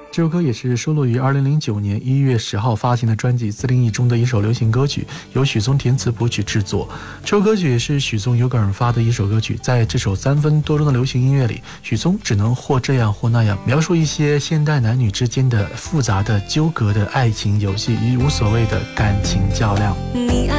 这首歌也是收录于2009年1月10号发行的专辑《自定义》中的一首流行歌曲，由许嵩填词谱曲制作。这首歌曲也是许嵩有感而发的一首歌曲，在这首3分多钟的流行音乐里，许嵩只能或这样或那样描述一些现代男女之间的复杂的纠葛的爱情游戏与无所谓的感情较量。 你